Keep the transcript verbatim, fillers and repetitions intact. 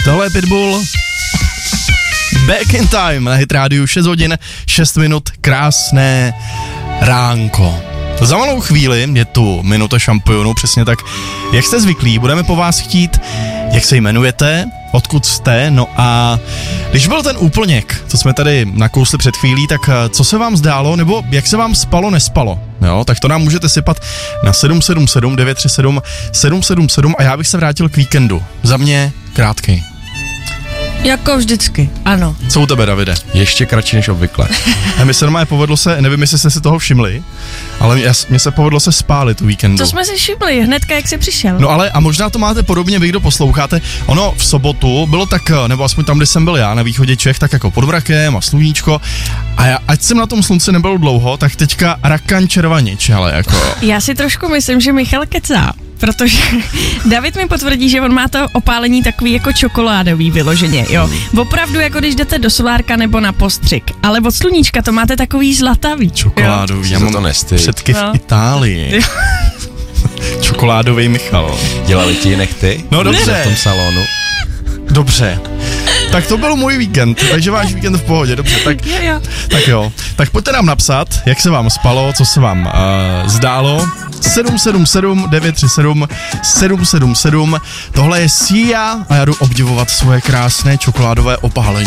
Tohle je Pitbull. Back in time na Hit rádiu, šest hodin, šest minut, krásné ránko. Za malou chvíli je tu minuta šampionů, přesně tak, jak jste zvyklí, budeme po vás chtít, jak se jmenujete, odkud jste, no a když byl ten úplněk, co jsme tady nakousli před chvílí, tak co se vám zdálo, nebo jak se vám spalo, nespalo, jo, tak to nám můžete sypat na sedm sedm sedm, devět tři sedm, sedm sedm sedm a já bych se vrátil k víkendu, za mě krátkej. Jako vždycky, ano. Co u tebe, Davide? Ještě kratší než obvykle. A mi se normálně povedlo se, nevím, jestli jste si toho všimli, ale mně se povedlo se spálit tu víkendu. To jsme si všimli, hnedka jak jsi přišel. No ale a možná to máte podobně vy, kdo posloucháte. Ono v sobotu bylo tak, nebo aspoň tam, kde jsem byl já, na východě Čech, tak jako pod mrakem a sluníčko. A já, ať jsem na tom slunci nebyl dlouho, tak teďka rakan červanič, ale jako... Já si trošku myslím, že Michal kecá. Protože David mi potvrdí, že on má to opálení takový jako čokoládový vyloženě, jo. Opravdu jako když jdete do solárka nebo na postřik, ale od sluníčka to máte takový zlatavý. Čokoládový, já mám to nestý. Předky no. v Itálii. Čokoládový Michal. Dělali ti nechty? No dobře. V tom salonu. Dobře. Tak to byl můj víkend, takže váš víkend v pohodě, dobře, tak jo, jo. tak jo. Tak pojďte nám napsat, jak se vám spalo, co se vám uh, zdálo. sedm sedm sedm, devět tři sedm, sedm sedm sedm. Tohle je Sia a já jdu obdivovat svoje krásné čokoládové opálení.